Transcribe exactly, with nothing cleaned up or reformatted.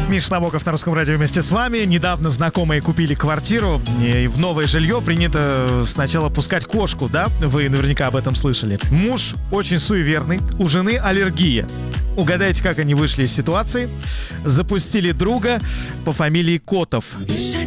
Миша Набоков на Русском радио вместе с вами. Недавно знакомые купили квартиру, и в новое жилье принято сначала пускать кошку, да? Вы наверняка об этом слышали. Муж очень суеверный, у жены аллергия. Угадайте, как они вышли из ситуации? Запустили друга по фамилии Котов.